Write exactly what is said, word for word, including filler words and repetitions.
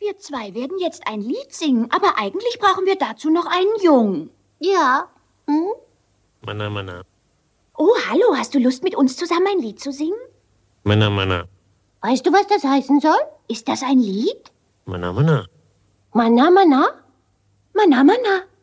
Wir zwei werden jetzt ein Lied singen, aber eigentlich brauchen wir dazu noch einen Jungen. Ja. Hm? Mana, mana. Oh, hallo, hast du Lust, mit uns zusammen ein Lied zu singen? Mana, mana. Weißt du, was das heißen soll? Ist das ein Lied? Mana, mana. Mana, mana? Mana, mana.